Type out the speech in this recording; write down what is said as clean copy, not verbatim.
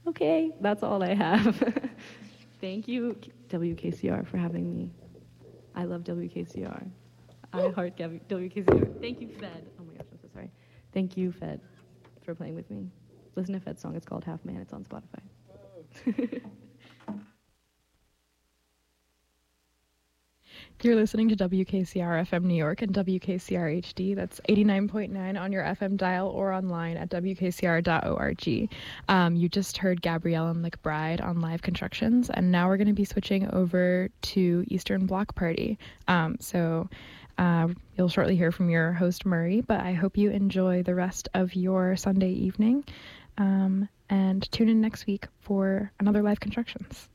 Okay, that's all I have. Thank you, WKCR, for having me. I love WKCR. I heart WKCR. Thank you, Fed. Oh my gosh, I'm so sorry. Thank you, Fed, for playing with me. Listen to Fed's song. It's called Half Man. It's on Spotify. You're listening to WKCR FM New York and WKCR HD. That's 89.9 on your FM dial or online at wkcr.org. You just heard Gabriella McBride on Live Constructions, and now we're going to be switching over to Eastern Bloc Party. So you'll shortly hear from your host, Murray, but I hope you enjoy the rest of your Sunday evening, and tune in next week for another Live Constructions.